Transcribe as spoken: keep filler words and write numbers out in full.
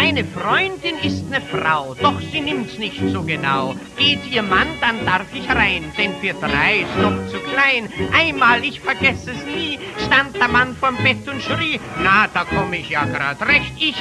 Eine Freundin ist ne Frau, doch sie nimmt's nicht so genau. Geht ihr Mann, dann darf ich rein, denn für drei ist noch zu klein. Einmal, ich vergesse es nie, stand der Mann vorm Bett und schrie, na, da komm ich ja grad recht, ich